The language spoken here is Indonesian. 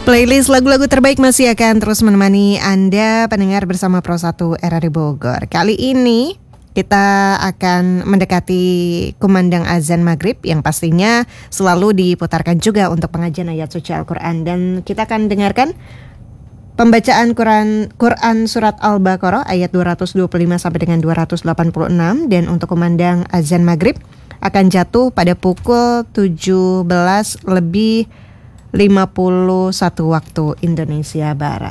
Playlist lagu-lagu terbaik masih akan terus menemani Anda pendengar bersama Pro 1 RRI Bogor. Kali ini kita akan mendekati kumandang azan maghrib yang pastinya selalu diputarkan juga untuk pengajian ayat suci Al-Quran. Dan kita akan dengarkan pembacaan Quran surat Al-Baqarah ayat 225 sampai dengan 286. Dan untuk kumandang azan maghrib akan jatuh pada pukul 17 lebih 51 waktu Indonesia Barat.